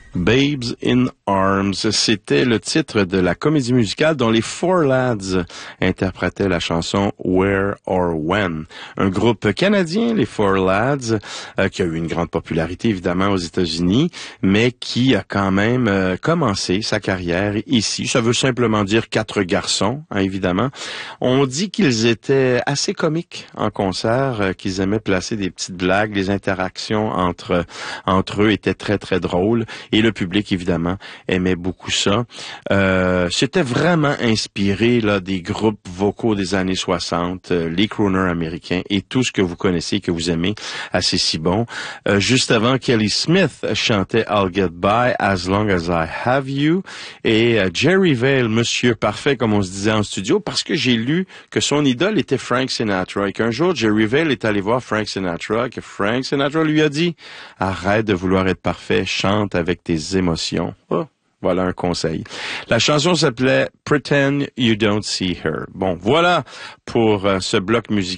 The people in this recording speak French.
Babes in Arms, c'était le titre de la comédie musicale dont les Four Lads interprétaient la chanson Where or When. Un groupe canadien, les Four Lads, qui a eu une grande popularité évidemment aux États-Unis, mais qui a quand même commencé sa carrière ici. Ça veut simplement dire quatre garçons, hein, évidemment. On dit qu'ils étaient assez comiques en concert, qu'ils aimaient placer des petites blagues, les interactions entre eux étaient très très drôles. Et le public, évidemment, aimait beaucoup ça. C'était vraiment inspiré là des groupes vocaux des années 60, les crooners américains et tout ce que vous connaissez, que vous aimez, assez si bon. Juste avant, Kelly Smith chantait I'll Get By As Long As I Have You. Et Jerry Vale, Monsieur Parfait, comme on se disait en studio, parce que j'ai lu que son idole était Frank Sinatra et qu'un jour, Jerry Vale est allé voir Frank Sinatra, que Frank Sinatra lui a dit « Arrête de vouloir être parfait, chante avec tes émotions. » Oh, voilà un conseil. La chanson s'appelait « Pretend You Don't See Her ». Bon, voilà pour ce bloc musical.